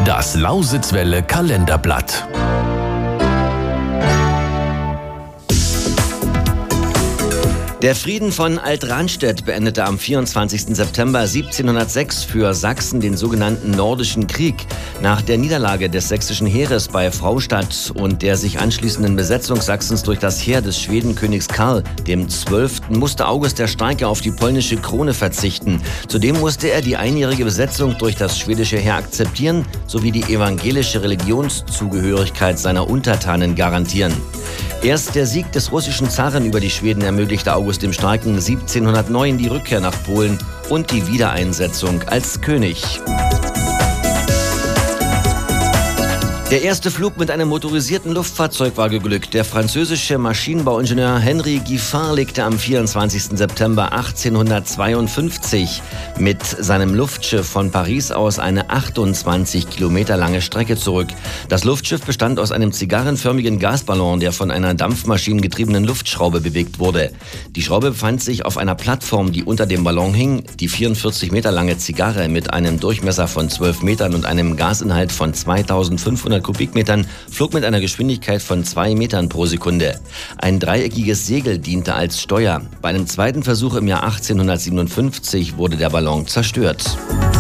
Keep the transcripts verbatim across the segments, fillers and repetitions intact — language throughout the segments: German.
Das Lausitzwelle Kalenderblatt. Der Frieden von Alt-Ranstedt beendete am vierundzwanzigsten September siebzehnhundertsechs für Sachsen den sogenannten Nordischen Krieg. Nach der Niederlage des sächsischen Heeres bei Fraustadt und der sich anschließenden Besetzung Sachsens durch das Heer des Schwedenkönigs Karl dem Zwölften musste August der Starke auf die polnische Krone verzichten. Zudem musste er die einjährige Besetzung durch das schwedische Heer akzeptieren sowie die evangelische Religionszugehörigkeit seiner Untertanen garantieren. Erst der Sieg des russischen Zaren über die Schweden ermöglichte August dem Starken siebzehnhundertneun die Rückkehr nach Polen und die Wiedereinsetzung als König. Der erste Flug mit einem motorisierten Luftfahrzeug war geglückt. Der französische Maschinenbauingenieur Henri Giffard legte am vierundzwanzigsten September achtzehnhundertzweiundfünfzig mit seinem Luftschiff von Paris aus eine achtundzwanzig Kilometer lange Strecke zurück. Das Luftschiff bestand aus einem zigarrenförmigen Gasballon, der von einer dampfmaschinengetriebenen Luftschraube bewegt wurde. Die Schraube befand sich auf einer Plattform, die unter dem Ballon hing. Die vierundvierzig Meter lange Zigarre mit einem Durchmesser von zwölf Metern und einem Gasinhalt von zweitausendfünfhundert Kubikmetern flog mit einer Geschwindigkeit von zwei Metern pro Sekunde. Ein dreieckiges Segel diente als Steuer. Bei einem zweiten Versuch im Jahr achtzehnhundertsiebenundfünfzig wurde der Ballon zerstört.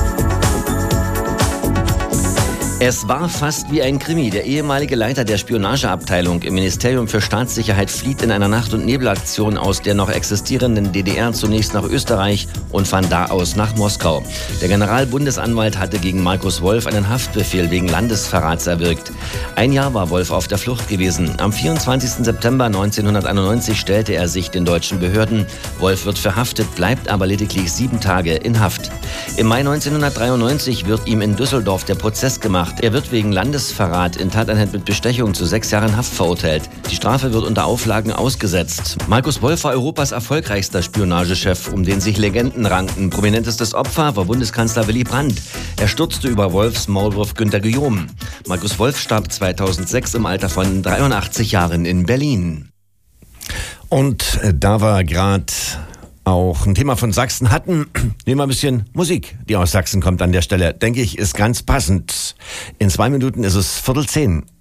Es war fast wie ein Krimi. Der ehemalige Leiter der Spionageabteilung im Ministerium für Staatssicherheit flieht in einer Nacht- und Nebelaktion aus der noch existierenden D D R zunächst nach Österreich und von da aus nach Moskau. Der Generalbundesanwalt hatte gegen Markus Wolf einen Haftbefehl wegen Landesverrats erwirkt. Ein Jahr war Wolf auf der Flucht gewesen. Am vierundzwanzigsten September neunzehnhunderteinundneunzig stellte er sich den deutschen Behörden. Wolf wird verhaftet, bleibt aber lediglich sieben Tage in Haft. Im Mai neunzehnhundertdreiundneunzig wird ihm in Düsseldorf der Prozess gemacht. Er wird wegen Landesverrat in Tateinheit mit Bestechung zu sechs Jahren Haft verurteilt. Die Strafe wird unter Auflagen ausgesetzt. Markus Wolf war Europas erfolgreichster Spionagechef, um den sich Legenden ranken. Prominentestes Opfer war Bundeskanzler Willy Brandt. Er stürzte über Wolfs Maulwurf Günter Guillaume. Markus Wolf starb zweitausendsechs im Alter von dreiundachtzig Jahren in Berlin. Und da war gerade auch ein Thema von Sachsen hatten, nehmen wir ein bisschen Musik, die aus Sachsen kommt an der Stelle. Denke ich, ist ganz passend. In zwei Minuten ist es Viertel zehn.